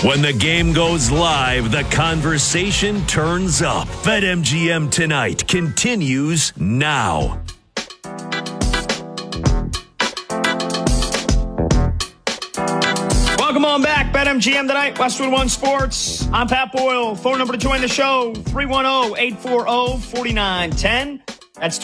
When the game goes live, the conversation turns up. BetMGM Tonight continues now. Welcome on back. BetMGM Tonight, Westwood One Sports. I'm Pat Boyle. Phone number to join the show, 310-840-4910. That's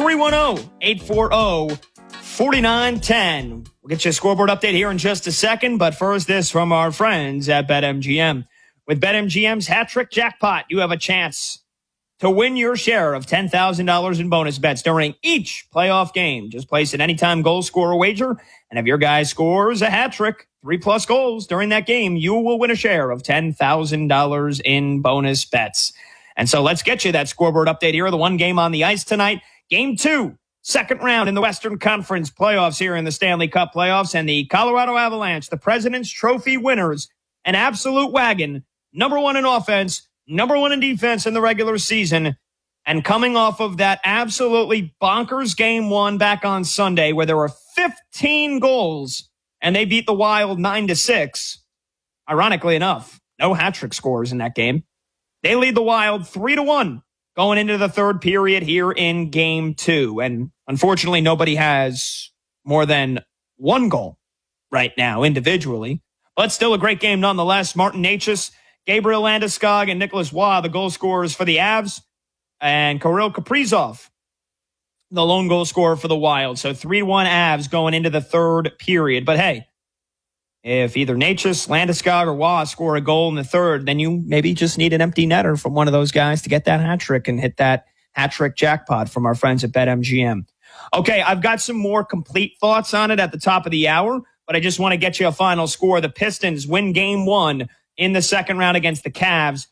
310-840-4910. We'll get you a scoreboard update here in just a second, but first, this from our friends at BetMGM. With BetMGM's Hat Trick Jackpot, you have a chance to win your share of $10,000 in bonus bets during each playoff game. Just place an anytime goal scorer wager, and if your guy scores a hat trick, 3+ goals during that game, you will win a share of $10,000 in bonus bets. And so let's get you that scoreboard update here. The one game on the ice tonight, Game 2. Second round in the Western Conference playoffs here in the Stanley Cup playoffs, and the Colorado Avalanche, the President's Trophy winners, an absolute wagon, number 1 in offense, number 1 in defense in the regular season, and coming off of that absolutely bonkers Game 1 back on Sunday where there were 15 goals and they beat the Wild 9-6. Ironically enough, no hat trick scores in that game. They lead the Wild 3-1. Going into the third period here in Game 2. And unfortunately, nobody has more than 1 goal right now individually. But still a great game nonetheless. Martin Necas, Gabriel Landeskog, and Nicholas Waugh, the goal scorers for the Avs. And Kirill Kaprizov, the lone goal scorer for the Wild. So 3-1 Avs going into the third period. But hey, if either Necas, Landeskog, or Waugh score a goal in the third, then you maybe just need an empty netter from one of those guys to get that hat trick and hit that hat trick jackpot from our friends at BetMGM. Okay, I've got some more complete thoughts on it at the top of the hour, but I just want to get you a final score. The Pistons win Game 1 in the second round against the Cavs,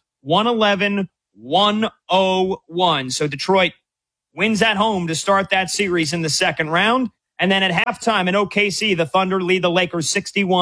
111-101. So Detroit wins at home to start that series in the second round. And then at halftime in OKC, the Thunder lead the Lakers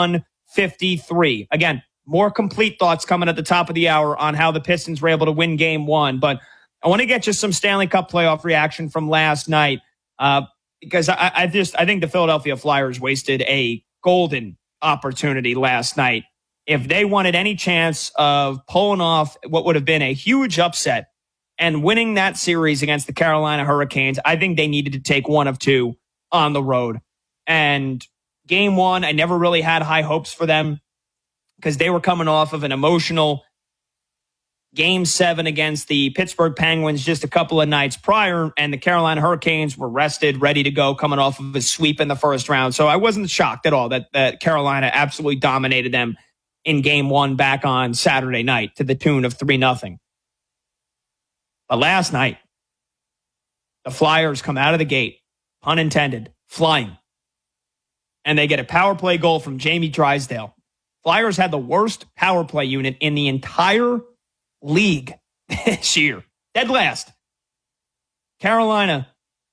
61-53. Again, more complete thoughts coming at the top of the hour on how the Pistons were able to win Game 1. But I want to get you some Stanley Cup playoff reaction from last night because I think the Philadelphia Flyers wasted a golden opportunity last night. If they wanted any chance of pulling off what would have been a huge upset and winning that series against the Carolina Hurricanes, I think they needed to take one of two on the road. And Game 1, I never really had high hopes for them because they were coming off of an emotional Game 7 against the Pittsburgh Penguins just a couple of nights prior, and the Carolina Hurricanes were rested, ready to go, coming off of a sweep in the first round. So I wasn't shocked at all that Carolina absolutely dominated them in Game 1 back on Saturday night to the tune of 3-0. But last night, the Flyers come out of the gate, pun intended, flying. And they get a power play goal from Jamie Drysdale. Flyers had the worst power play unit in the entire league this year. Dead last. Carolina,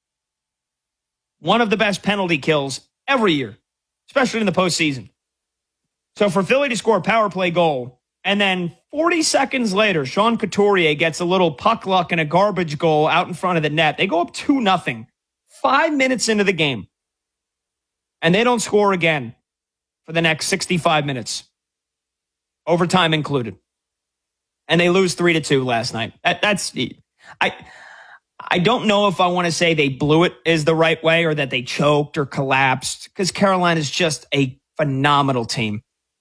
one of the best penalty kills every year, especially in the postseason. So for Philly to score a power play goal, and then 40 seconds later, Sean Couturier gets a little puck luck and a garbage goal out in front of the net. They go up 2-0. 5 minutes into the game, and they don't score again for the next 65 minutes, overtime included, and they lose 3-2 last night. I don't know if I want to say they blew it is the right way or that they choked or collapsed because Carolina is just a phenomenal team.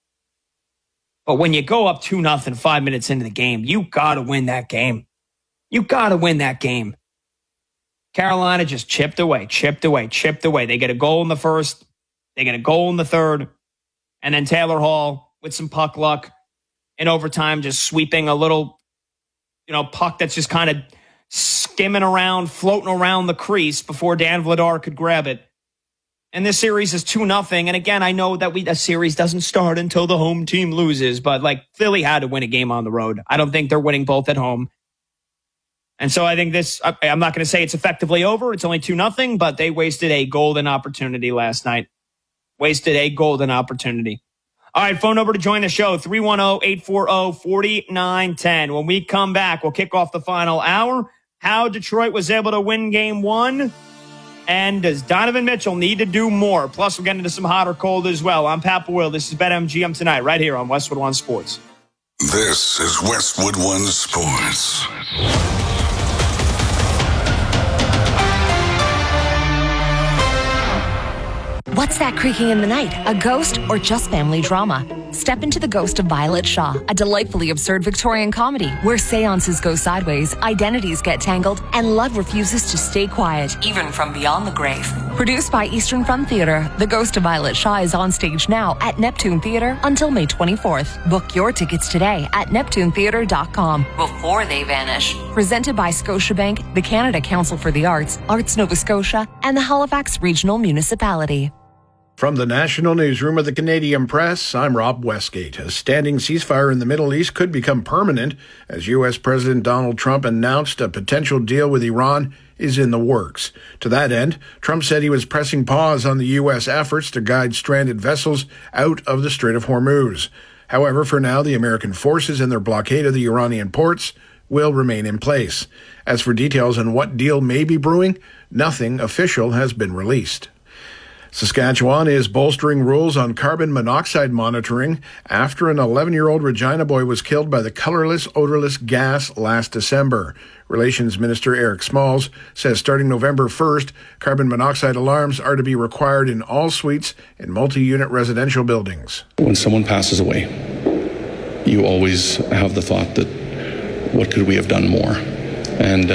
But when you go up 2-0 5 minutes into the game, you got to win that game. You got to win that game. Carolina just chipped away. They get a goal in the first. They get a goal in the third. And then Taylor Hall, with some puck luck in overtime, just sweeping a little, puck that's just kind of skimming around, floating around the crease before Dan Vladar could grab it. And this series is 2-0. And again, I know that a series doesn't start until the home team loses, but Philly had to win a game on the road. I don't think they're winning both at home. And so I think I'm not going to say it's effectively over. It's only 2-0, but they wasted a golden opportunity last night. Wasted a golden opportunity. All right, phone number to join the show, 310-840-4910. When we come back, we'll kick off the final hour. How Detroit was able to win Game 1. And does Donovan Mitchell need to do more? Plus, we'll get into some hot or cold as well. I'm Pat Boyle. This is BetMGM Tonight right here on Westwood One Sports. This is Westwood One Sports. What's that creaking in the night? A ghost or just family drama? Step into The Ghost of Violet Shaw, a delightfully absurd Victorian comedy where seances go sideways, identities get tangled, and love refuses to stay quiet, even from beyond the grave. Produced by Eastern Front Theatre, The Ghost of Violet Shaw is on stage now at Neptune Theatre until May 24th. Book your tickets today at neptunetheatre.com before they vanish. Presented by Scotiabank, the Canada Council for the Arts, Arts Nova Scotia, and the Halifax Regional Municipality. From the National Newsroom of the Canadian Press, I'm Rob Westgate. A standing ceasefire in the Middle East could become permanent as U.S. President Donald Trump announced a potential deal with Iran is in the works. To that end, Trump said he was pressing pause on the U.S. efforts to guide stranded vessels out of the Strait of Hormuz. However, for now, the American forces and their blockade of the Iranian ports will remain in place. As for details on what deal may be brewing, nothing official has been released. Saskatchewan is bolstering rules on carbon monoxide monitoring after an 11-year-old Regina boy was killed by the colorless, odorless gas last December. Relations Minister Eric Smalls says starting November 1st, carbon monoxide alarms are to be required in all suites in multi-unit residential buildings. When someone passes away, you always have the thought that what could we have done more? And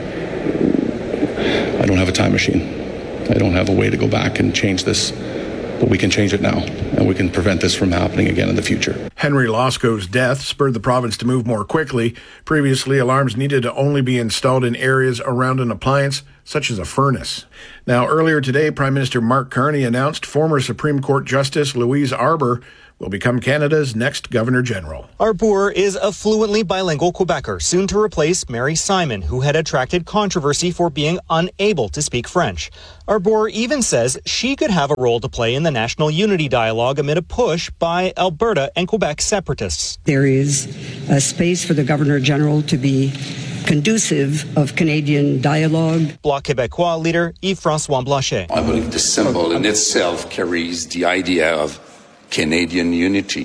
I don't have a time machine. I don't have a way to go back and change this, but we can change it now, and we can prevent this from happening again in the future. Henry Losco's death spurred the province to move more quickly. Previously, alarms needed to only be installed in areas around an appliance, such as a furnace. Now, earlier today, Prime Minister Mark Carney announced former Supreme Court Justice Louise Arbour will become Canada's next Governor-General. Arbour is a fluently bilingual Quebecer, soon to replace Mary Simon, who had attracted controversy for being unable to speak French. Arbour even says she could have a role to play in the national unity dialogue amid a push by Alberta and Quebec separatists. There is a space for the Governor-General to be conducive of Canadian dialogue. Bloc Québécois leader Yves-François Blanchet. I believe the symbol in itself carries the idea of Canadian unity,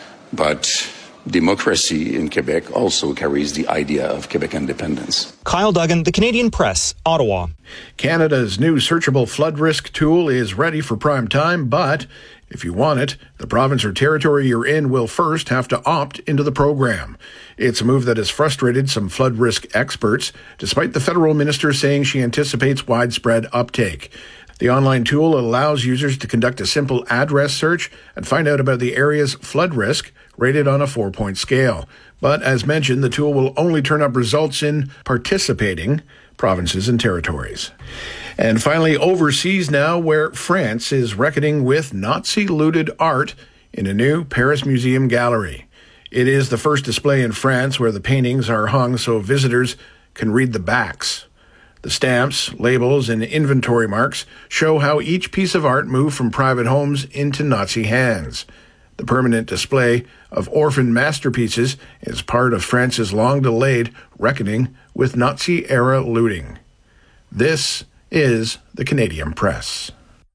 but democracy in Quebec also carries the idea of Quebec independence. Kyle Duggan, The Canadian Press, Ottawa. Canada's new searchable flood risk tool is ready for prime time, but if you want it, the province or territory you're in will first have to opt into the program. It's a move that has frustrated some flood risk experts, despite the federal minister saying she anticipates widespread uptake. The online tool allows users to conduct a simple address search and find out about the area's flood risk, rated on a 4-point scale. But as mentioned, the tool will only turn up results in participating provinces and territories. And finally, overseas now, where France is reckoning with Nazi-looted art in a new Paris Museum gallery. It is the first display in France where the paintings are hung so visitors can read the backs. The stamps, labels, and inventory marks show how each piece of art moved from private homes into Nazi hands. The permanent display of orphaned masterpieces is part of France's long-delayed reckoning with Nazi-era looting. This is the Canadian Press.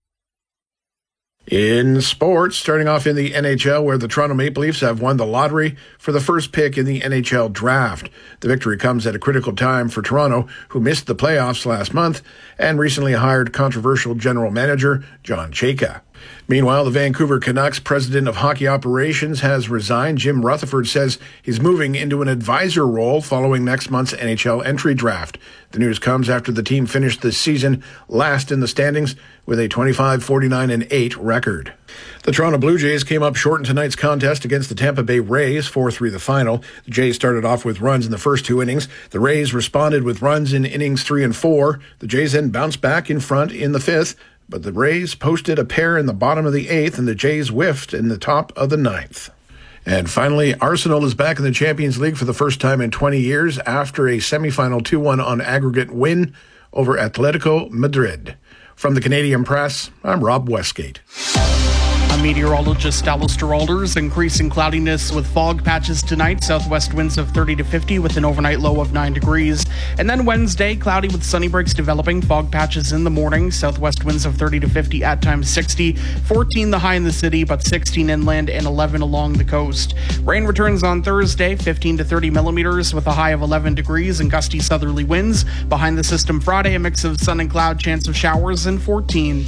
In sports, starting off in the NHL, where the Toronto Maple Leafs have won the lottery for the first pick in the NHL draft. The victory comes at a critical time for Toronto, who missed the playoffs last month and recently hired controversial general manager John Chayka. Meanwhile, the Vancouver Canucks president of hockey operations has resigned. Jim Rutherford says he's moving into an advisor role following next month's NHL entry draft. The news comes after the team finished the season last in the standings with a 25-49-8 record. The Toronto Blue Jays came up short in tonight's contest against the Tampa Bay Rays, 4-3 the final. The Jays started off with runs in the first two innings. The Rays responded with runs in innings 3 and 4. The Jays then bounced back in front in the fifth, but the Rays posted a pair in the bottom of the eighth, and the Jays whiffed in the top of the ninth. And finally, Arsenal is back in the Champions League for the first time in 20 years after a semifinal 2-1 on aggregate win over Atletico Madrid. From the Canadian Press, I'm Rob Westgate. I'm meteorologist Alistair Alders. Increasing cloudiness with fog patches tonight. Southwest winds of 30 to 50 with an overnight low of 9 degrees. And then Wednesday, cloudy with sunny breaks developing. Fog patches in the morning. Southwest winds of 30 to 50, at times 60. 14 the high in the city, but 16 inland and 11 along the coast. Rain returns on Thursday, 15 to 30 millimeters with a high of 11 degrees and gusty southerly winds. Behind the system Friday, a mix of sun and cloud, chance of showers, and 14.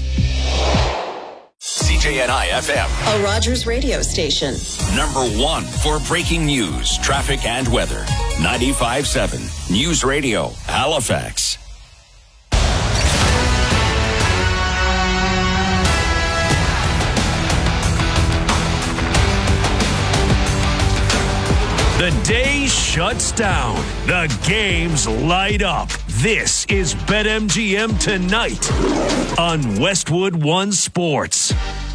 CJNI FM, a Rogers radio station. Number 1 for breaking news, traffic, and weather. 95.7 News Radio, Halifax. The day shuts down. The games light up. This is BetMGM Tonight on Westwood One Sports.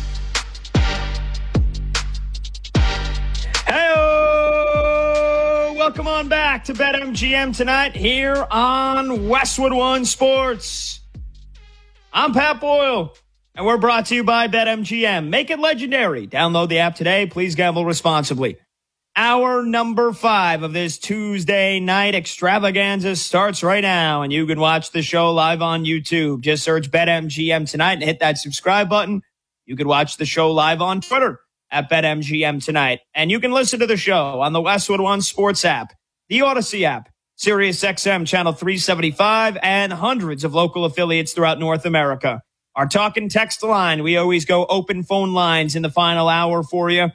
Hey, welcome on back to BetMGM Tonight here on Westwood One Sports. I'm Pat Boyle, and we're brought to you by BetMGM. Make it legendary. Download the app today. Please gamble responsibly. Hour number 5 of this Tuesday night extravaganza starts right now, and you can watch the show live on YouTube. Just search BetMGM Tonight and hit that subscribe button. You can watch the show live on Twitter at BetMGM Tonight, and you can listen to the show on the Westwood One Sports app, the Odyssey app, SiriusXM Channel 375, and hundreds of local affiliates throughout North America. Our talk and text line, we always go open phone lines in the final hour for you.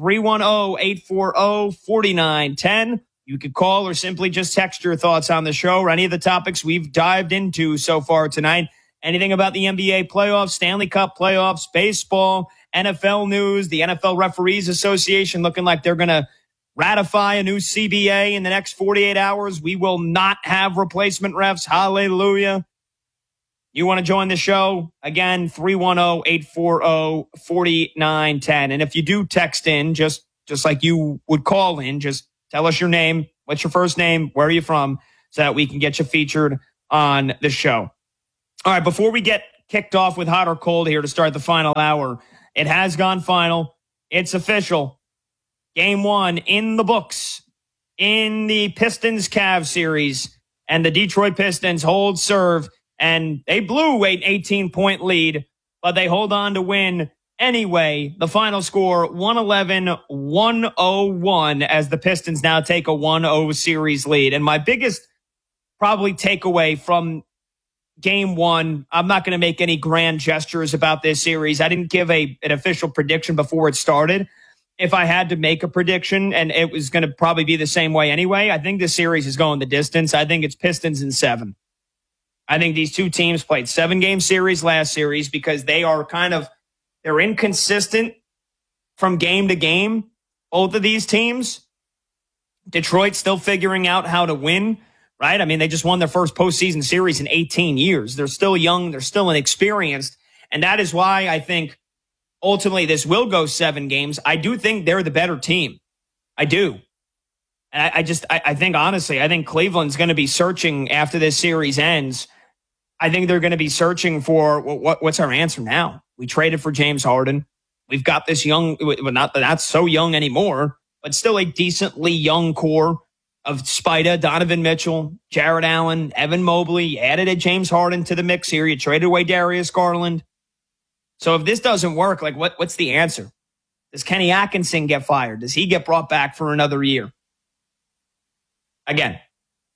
310-840-4910. You could call or simply just text your thoughts on the show or any of the topics we've dived into so far tonight. Anything about the NBA playoffs, Stanley Cup playoffs, baseball, NFL news, the NFL Referees Association looking like they're going to ratify a new CBA in the next 48 hours. We will not have replacement refs. Hallelujah. You want to join the show? Again, 310-840-4910. And if you do text in, just like you would call in, just tell us your name, what's your first name, where are you from, so that we can get you featured on the show. All right, before we get kicked off with hot or cold here to start the final hour, it has gone final. It's official. Game 1 in the books in the Pistons-Cavs series, and the Detroit Pistons hold serve. And they blew an 18-point lead, but they hold on to win anyway. The final score, 111-101, as the Pistons now take a 1-0 series lead. And my biggest probably takeaway from Game 1, I'm not going to make any grand gestures about this series. I didn't give an official prediction before it started. If I had to make a prediction, and it was going to probably be the same way anyway, I think this series is going the distance. I think it's Pistons in 7. I think these two teams played 7-game series last series because they are they're inconsistent from game to game. Both of these teams, Detroit's still figuring out how to win, right? I mean, they just won their first postseason series in 18 years. They're still young. They're still inexperienced. And that is why I think ultimately this will go 7 games. I do think they're the better team. I do. And I think, honestly, I think Cleveland's going to be searching after this series ends. I think they're going to be searching for what's our answer now. We traded for James Harden. We've got this young, not so young anymore, but still a decently young core of Spida, Donovan Mitchell, Jared Allen, Evan Mobley. You added a James Harden to the mix here. You traded away Darius Garland. So if this doesn't work, like what's the answer? Does Kenny Atkinson get fired? Does he get brought back for another year? Again,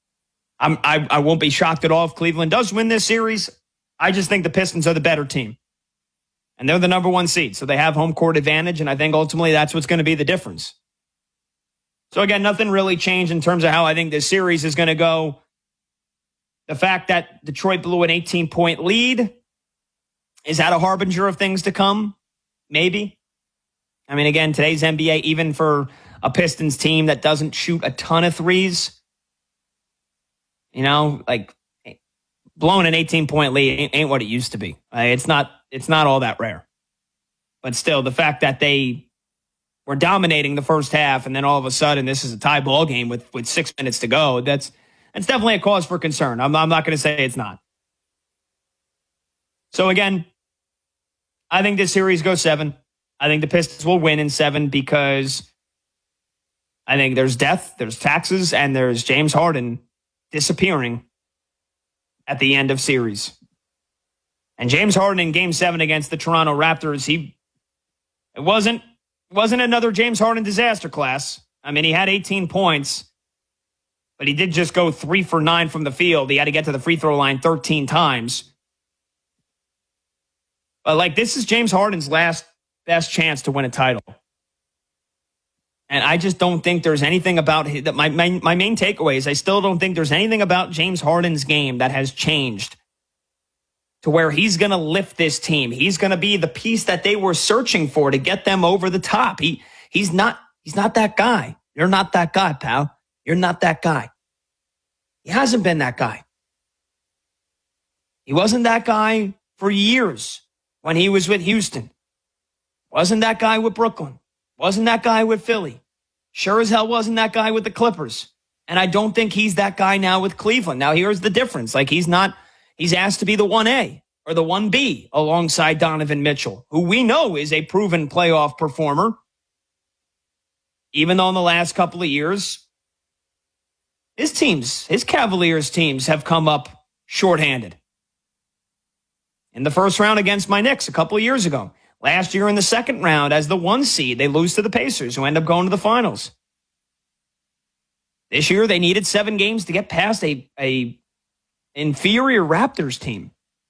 I won't be shocked at all if Cleveland does win this series. I just think the Pistons are the better team. And they're the number 1 seed, so they have home court advantage, and I think ultimately that's what's going to be the difference. So again, nothing really changed in terms of how I think this series is going to go. The fact that Detroit blew an 18-point lead, is that a harbinger of things to come? Maybe. I mean, again, today's NBA, even for a Pistons team that doesn't shoot a ton of threes, you know, like blowing an 18-point lead ain't what it used to be. It's not all that rare. But still, the fact that they were dominating the first half and then all of a sudden this is a tie ball game with 6 minutes to go, that's definitely a cause for concern. I'm not going to say it's not. So again, I think this series goes 7. I think the Pistons will win in 7 because I think there's death, there's taxes, and there's James Harden disappearing at the end of series. And James Harden in Game 7 against the Toronto Raptors, it wasn't another James Harden disaster class. I mean, he had 18 points, but he did just go 3 for 9 from the field. He had to get to the free throw line 13 times. But this is James Harden's last best chance to win a title. And I just don't think there's anything about that. My main takeaway is I still don't think there's anything about James Harden's game that has changed to where he's going to lift this team. He's going to be the piece that they were searching for to get them over the top. He's not that guy. You're not that guy, pal. You're not that guy. He hasn't been that guy. He wasn't that guy for years when he was with Houston. Wasn't that guy with Brooklyn. Wasn't that guy with Philly. Sure as hell wasn't that guy with the Clippers. And I don't think he's that guy now with Cleveland. Now, here's the difference. He's asked to be the 1A or the 1B alongside Donovan Mitchell, who we know is a proven playoff performer. Even though in the last couple of years, his Cavaliers teams have come up shorthanded. In the first round against my Knicks a couple of years ago. Last year in the second round as the 1 seed, they lose to the Pacers, who end up going to the finals. This year, they needed 7 games to get past a inferior Raptors team.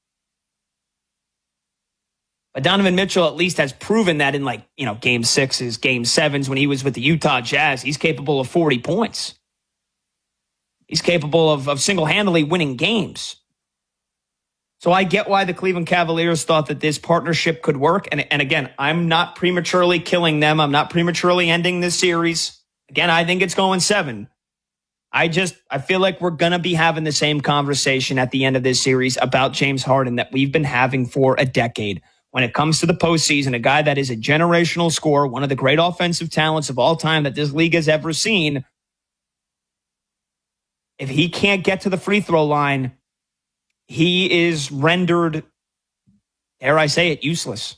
But Donovan Mitchell at least has proven that in game 6s, game 7s, when he was with the Utah Jazz, he's capable of 40 points. He's capable of single-handedly winning games. So I get why the Cleveland Cavaliers thought that this partnership could work. And again, I'm not prematurely killing them. I'm not prematurely ending this series. Again, I think it's going 7. I feel like we're going to be having the same conversation at the end of this series about James Harden that we've been having for a decade. When it comes to the postseason, a guy that is a generational scorer, one of the great offensive talents of all time that this league has ever seen, if he can't get to the free throw line, he is rendered, dare I say it, useless.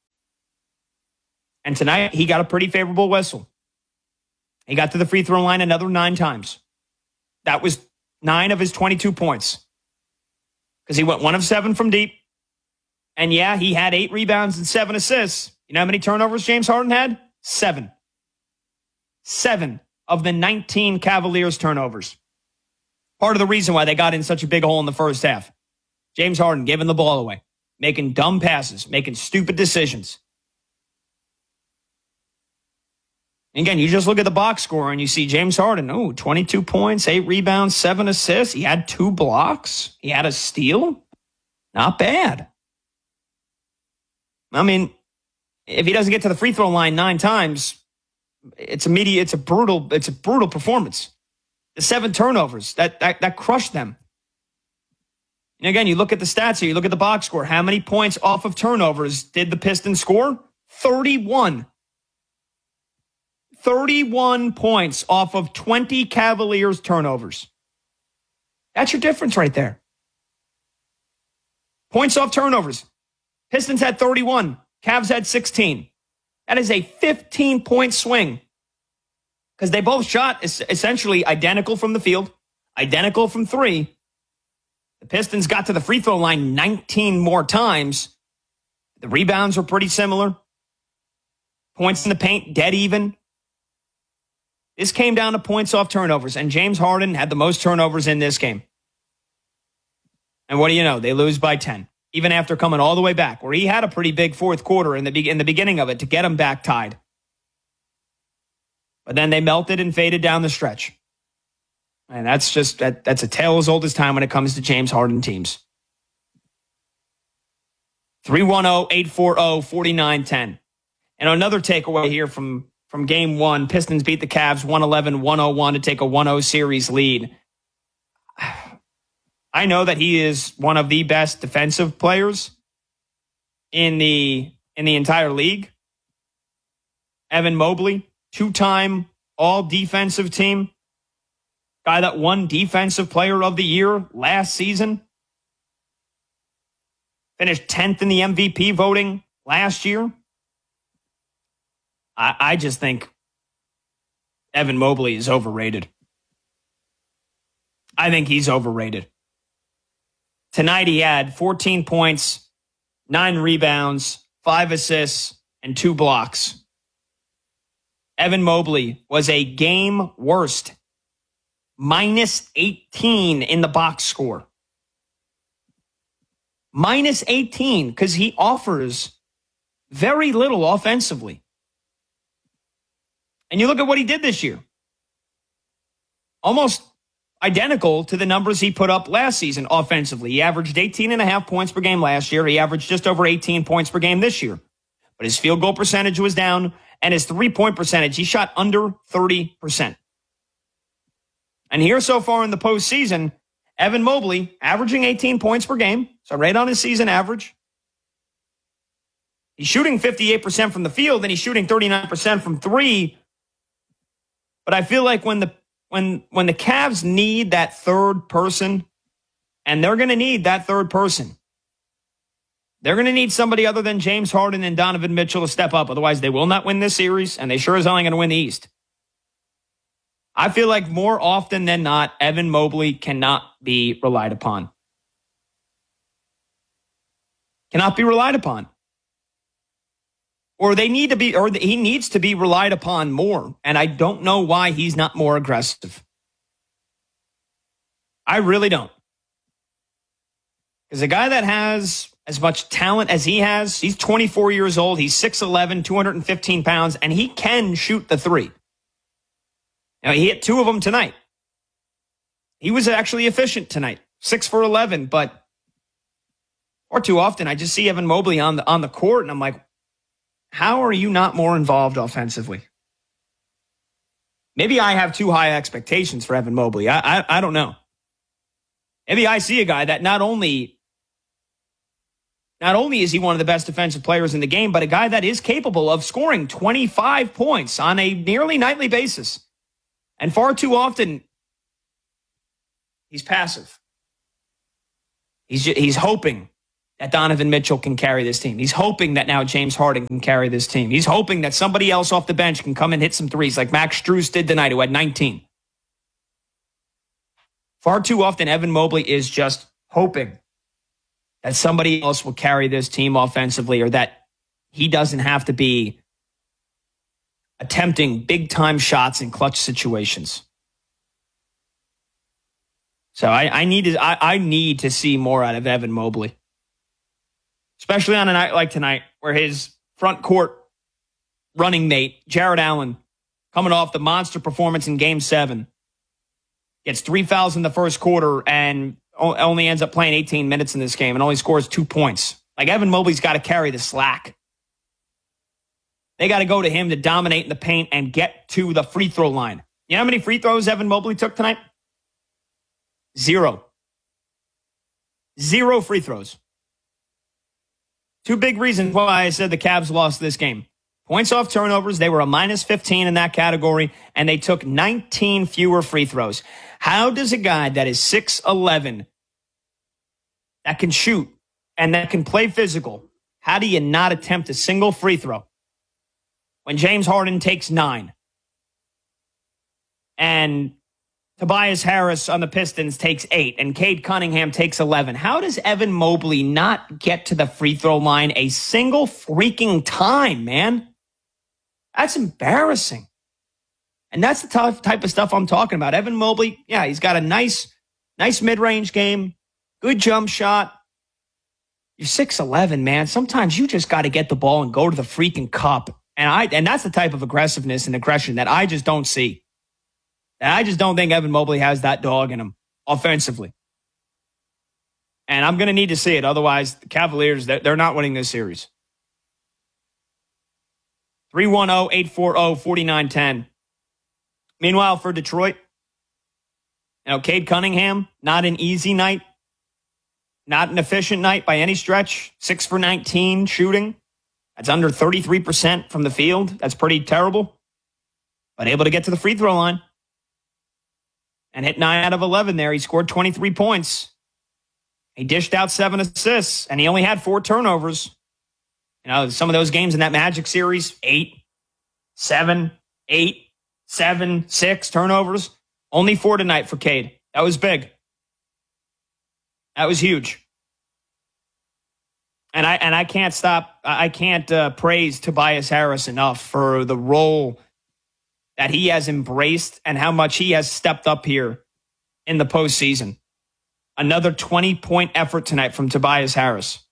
And tonight, he got a pretty favorable whistle. He got to the free throw line another 9 times. That was 9 of his 22 points. Because he went 1 of 7 from deep. And yeah, he had 8 rebounds and 7 assists. You know how many turnovers James Harden had? 7. 7 of the 19 Cavaliers turnovers. Part of the reason why they got in such a big hole in the first half. James Harden giving the ball away, making dumb passes, making stupid decisions. And again, you just look at the box score and you see James Harden, 22 points, 8 rebounds, 7 assists. He had 2 blocks. He had a steal. Not bad. I mean, if he doesn't get to the free throw line 9 times, it's a brutal performance. The 7 turnovers, that crushed them. And again, you look at the stats here, you look at the box score. How many points off of turnovers did the Pistons score? 31. 31 points off of 20 Cavaliers turnovers. That's your difference right there. Points off turnovers. Pistons had 31. Cavs had 16. That is a 15-point swing. Because they both shot essentially identical from the field, identical from 3. The Pistons got to the free throw line 19 more times. The rebounds were pretty similar. Points in the paint, dead even. This came down to points off turnovers, and James Harden had the most turnovers in this game. And what do you know? They lose by 10, even after coming all the way back, where he had a pretty big fourth quarter in the beginning of it to get him back tied. But then they melted and faded down the stretch. And that's a tale as old as time when it comes to James Harden teams. 310-840-4910. And another takeaway here from game 1, Pistons beat the Cavs 111-101 to take a 1-0 series lead. I know that he is one of the best defensive players in the entire league. Evan Mobley, 2-time all-defensive team. Guy that won Defensive Player of the Year last season. Finished 10th in the MVP voting last year. I just think Evan Mobley is overrated. I think he's overrated. Tonight he had 14 points, 9 rebounds, 5 assists, and 2 blocks. Evan Mobley was a game worst, minus 18 in the box score. Minus 18 because he offers very little offensively. And you look at what he did this year. Almost identical to the numbers he put up last season offensively. He averaged 18.5 points per game last year. He averaged just over 18 points per game this year. But his field goal percentage was down, and his three-point percentage, he shot under 30%. And here so far in the postseason, Evan Mobley averaging 18 points per game, so right on his season average. He's shooting 58% from the field, and he's shooting 39% from three. But I feel like when the Cavs need that third person, and they're going to need that third person, they're going to need somebody other than James Harden and Donovan Mitchell to step up. Otherwise, they will not win this series, and they sure as hell ain't going to win the East. I feel like more often than not, Evan Mobley cannot be relied upon. Cannot be relied upon. Or he needs to be relied upon more. And I don't know why he's not more aggressive. I really don't. Because a guy that has as much talent as he has, he's 24 years old, he's 6'11", 215 pounds, and he can shoot the three. Now, he hit 2 of them tonight. He was actually efficient tonight, 6 for 11, but or too often I just see Evan Mobley on the court, and I'm like, how are you not more involved offensively? Maybe I have too high expectations for Evan Mobley. I don't know. Maybe I see a guy that not only is he one of the best defensive players in the game, but a guy that is capable of scoring 25 points on a nearly nightly basis. And far too often, he's passive. He's hoping that Donovan Mitchell can carry this team. He's hoping that now James Harden can carry this team. He's hoping that somebody else off the bench can come and hit some threes like Max Strus did tonight, who had 19. Far too often, Evan Mobley is just hoping that somebody else will carry this team offensively, or that he doesn't have to be attempting big-time shots in clutch situations. So I need to see more out of Evan Mobley. Especially on a night like tonight, where his front court running mate, Jarrett Allen, coming off the monster performance in Game 7, gets 3 fouls in the first quarter and only ends up playing 18 minutes in this game and only scores 2 points. Like, Evan Mobley's got to carry the slack. They got to go to him to dominate in the paint and get to the free throw line. You know how many free throws Evan Mobley took tonight? 0. 0 free throws. 2 big reasons why I said the Cavs lost this game. Points off turnovers, they were a minus 15 in that category, and they took 19 fewer free throws. How does a guy that is 6'11", that can shoot, and that can play physical, how do you not attempt a single free throw when James Harden takes 9? And Tobias Harris on the Pistons takes 8, and Cade Cunningham takes 11. How does Evan Mobley not get to the free throw line a single freaking time, man? That's embarrassing. And that's the type of stuff I'm talking about. Evan Mobley, yeah, he's got a nice mid-range game, good jump shot. You're 6'11", man. Sometimes you just got to get the ball and go to the freaking cup. And that's the type of aggressiveness and aggression that I just don't see. And I just don't think Evan Mobley has that dog in him offensively. And I'm going to need to see it. Otherwise, the Cavaliers, they're not winning this series. 310-840-4910. Meanwhile, for Detroit, Cade Cunningham, not an easy night. Not an efficient night by any stretch. 6 for 19 shooting. That's under 33% from the field. That's pretty terrible. But able to get to the free throw line. And hit 9 out of 11 there. He scored 23 points. He dished out 7 assists, and he only had 4 turnovers. Some of those games in that Magic series, 8. 7, 8, 7, 6 turnovers. Only 4 tonight for Cade. That was big. That was huge. And I can't stop. I can't praise Tobias Harris enough for the role that he has embraced and how much he has stepped up here in the postseason. Another 20-point effort tonight from Tobias Harris.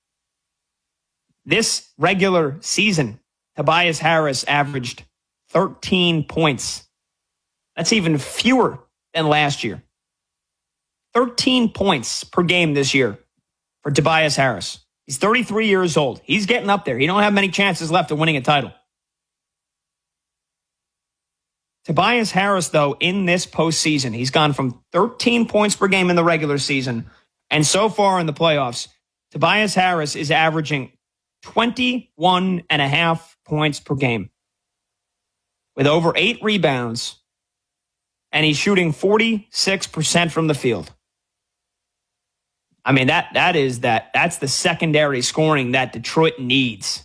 This regular season, Tobias Harris averaged 13 points. That's even fewer than last year. 13 points per game this year for Tobias Harris. He's 33 years old. He's getting up there. He don't have many chances left of winning a title. Tobias Harris, though, in this postseason, he's gone from 13 points per game in the regular season, and so far in the playoffs, Tobias Harris is averaging 21.5 points per game with over 8 rebounds, and he's shooting 46% from the field. I mean, that's the secondary scoring that Detroit needs.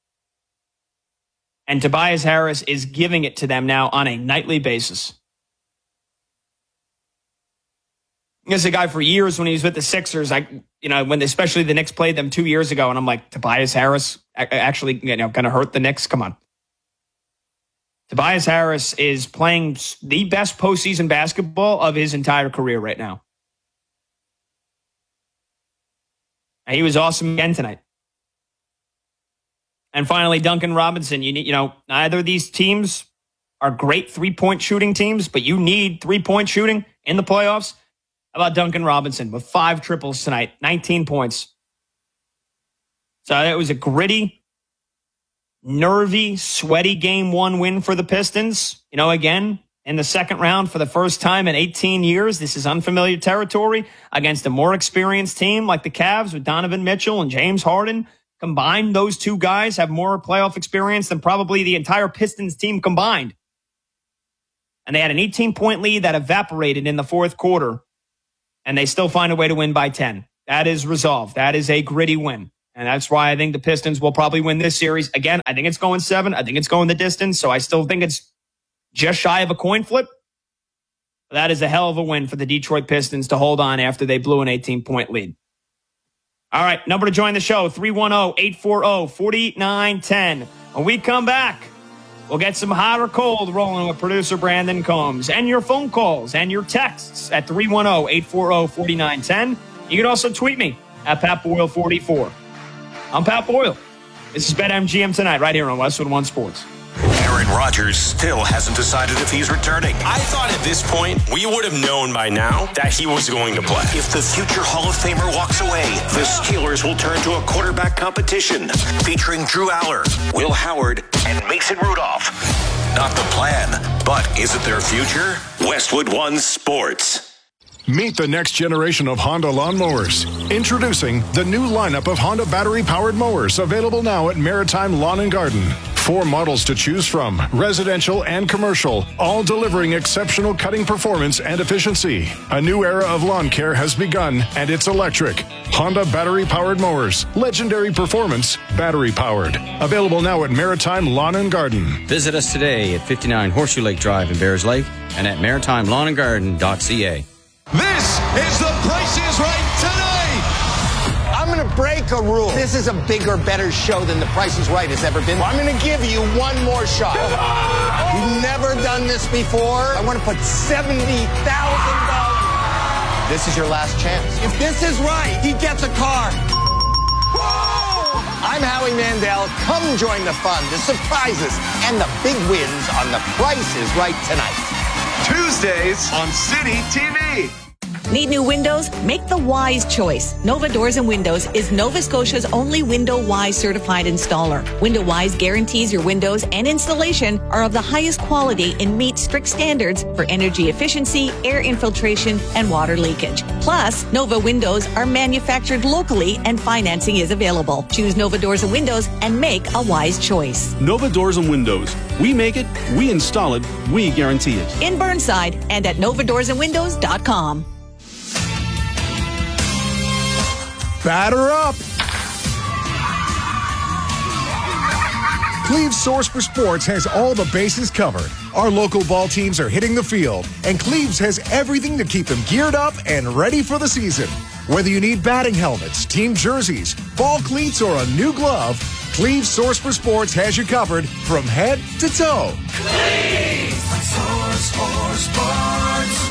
And Tobias Harris is giving it to them now on a nightly basis. This is a guy for years when he was with the Sixers, especially the Knicks played them 2 years ago, and I'm like, Tobias Harris actually, going to hurt the Knicks? Come on. Tobias Harris is playing the best postseason basketball of his entire career right now. And he was awesome again tonight. And finally, Duncan Robinson. Neither of these teams are great three-point shooting teams, but you need three-point shooting in the playoffs. How about Duncan Robinson with 5 triples tonight, 19 points. So it was a gritty, nervy, sweaty Game 1 win for the Pistons. Again, in the second round for the first time in 18 years. This is unfamiliar territory against a more experienced team like the Cavs with Donovan Mitchell and James Harden. Combined, those two guys have more playoff experience than probably the entire Pistons team combined. And they had an 18-point lead that evaporated in the fourth quarter, and they still find a way to win by 10. That is resolve. That is a gritty win. And that's why I think the Pistons will probably win this series. Again, I think it's going 7. I think it's going the distance, so I still think it's just shy of a coin flip. That is a hell of a win for the Detroit Pistons to hold on after they blew an 18-point lead. All right, number to join the show, 310-840-4910. When we come back, we'll get some hot or cold rolling with producer Brandon Combs and your phone calls and your texts at 310-840-4910. You can also tweet me at Pat Boyle 44. I'm Pat Boyle. This is BetMGM Tonight right here on Westwood One Sports. Aaron Rodgers still hasn't decided if he's returning. I thought at this point we would have known by now that he was going to play. If the future Hall of Famer walks away, the Steelers will turn to a quarterback competition featuring Drew Aller, Will Howard, and Mason Rudolph. Not the plan, but is it their future? Westwood One Sports. Meet the next generation of Honda lawnmowers. Introducing the new lineup of Honda battery-powered mowers, available now at Maritime Lawn and Garden. 4 models to choose from, residential and commercial, all delivering exceptional cutting performance and efficiency. A new era of lawn care has begun, and it's electric. Honda battery-powered mowers. Legendary performance, battery-powered. Available now at Maritime Lawn and Garden. Visit us today at 59 Horseshoe Lake Drive in Bears Lake and at maritimelawnandgarden.ca. This is The Price is Right tonight. I'm going to break a rule. This is a bigger, better show than The Price is Right has ever been. I'm going to give you one more shot. You've never done this before. I want to put $70,000. This is your last chance. If this is right, he gets a car. I'm Howie Mandel. Come join the fun, the surprises, and the big wins on The Price is Right tonight. Tuesdays on City TV. Need new windows? Make the wise choice. Nova Doors and Windows is Nova Scotia's only Window Wise certified installer. Window Wise guarantees your windows and installation are of the highest quality and meet strict standards for energy efficiency, air infiltration, and water leakage. Plus, Nova Windows are manufactured locally and financing is available. Choose Nova Doors and Windows and make a wise choice. Nova Doors and Windows. We make it, we install it, we guarantee it. In Burnside and at novadoorsandwindows.com. Batter up. Cleve's Source for Sports has all the bases covered. Our local ball teams are hitting the field, and Cleve's has everything to keep them geared up and ready for the season. Whether you need batting helmets, team jerseys, ball cleats, or a new glove, Cleve's Source for Sports has you covered from head to toe. Cleve's Source for Sports.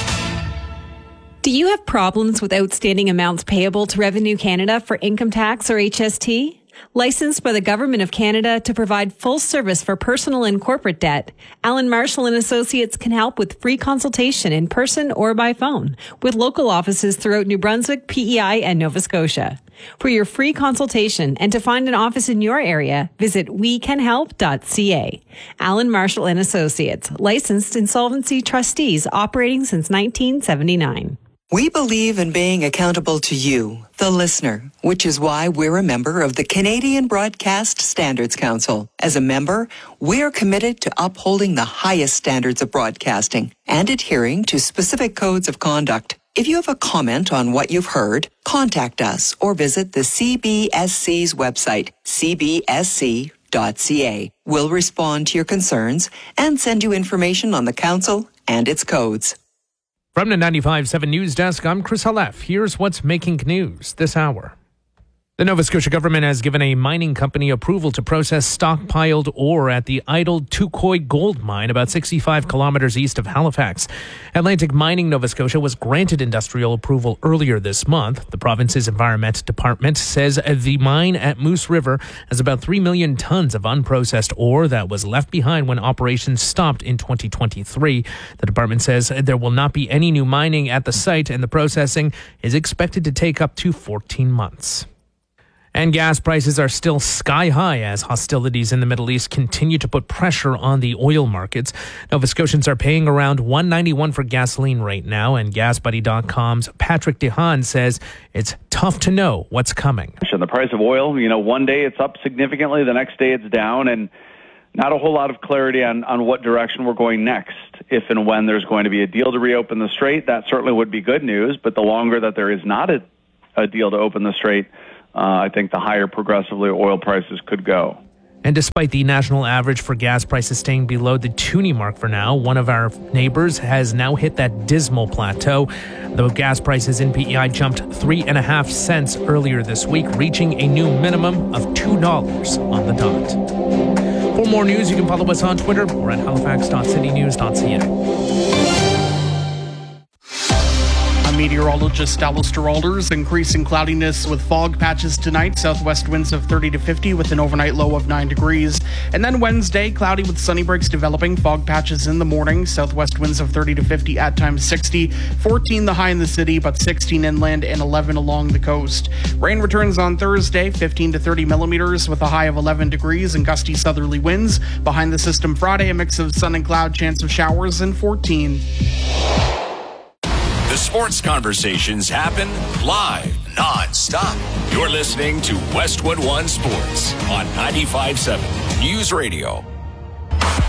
Do you have problems with outstanding amounts payable to Revenue Canada for income tax or HST? Licensed by the Government of Canada to provide full service for personal and corporate debt, Alan Marshall and Associates can help with free consultation in person or by phone with local offices throughout New Brunswick, PEI, and Nova Scotia. For your free consultation and to find an office in your area, visit wecanhelp.ca. Alan Marshall and Associates, licensed insolvency trustees operating since 1979. We believe in being accountable to you, the listener, which is why we're a member of the Canadian Broadcast Standards Council. As a member, we're committed to upholding the highest standards of broadcasting and adhering to specific codes of conduct. If you have a comment on what you've heard, contact us or visit the CBSC's website, cbsc.ca. We'll respond to your concerns and send you information on the council and its codes. From the 95.7 News Desk, I'm Chris Halef. Here's what's making news this hour. The Nova Scotia government has given a mining company approval to process stockpiled ore at the idled Touquoy gold mine about 65 kilometers east of Halifax. Atlantic Mining Nova Scotia was granted industrial approval earlier this month. The province's Environment Department says the mine at Moose River has about 3 million tons of unprocessed ore that was left behind when operations stopped in 2023. The department says there will not be any new mining at the site, and the processing is expected to take up to 14 months. And gas prices are still sky high as hostilities in the Middle East continue to put pressure on the oil markets. Nova Scotians are paying around $1.91 for gasoline right now, and GasBuddy.com's Patrick DeHaan says it's tough to know what's coming. The price of oil, one day it's up significantly, the next day it's down, and not a whole lot of clarity on what direction we're going next. If and when there's going to be a deal to reopen the strait, that certainly would be good news, but the longer that there is not a deal to open the strait, I think the higher progressively oil prices could go. And despite the national average for gas prices staying below the toonie mark for now, one of our neighbors has now hit that dismal plateau. The gas prices in PEI jumped 3.5 cents earlier this week, reaching a new minimum of $2 on the dot. For more news, you can follow us on Twitter or at halifax.citynews.ca. Meteorologist Alistair Alders. Increasing cloudiness with fog patches tonight. Southwest winds of 30 to 50 with an overnight low of 9 degrees. And then Wednesday, cloudy with sunny breaks developing. Fog patches in the morning. Southwest winds of 30 to 50, at times 60. 14 the high in the city, but 16 inland and 11 along the coast. Rain returns on Thursday, 15 to 30 millimeters with a high of 11 degrees and gusty southerly winds. Behind the system Friday, a mix of sun and cloud, chance of showers, and 14. The sports conversations happen live, non-stop. You're listening to Westwood One Sports on 95.7 News Radio.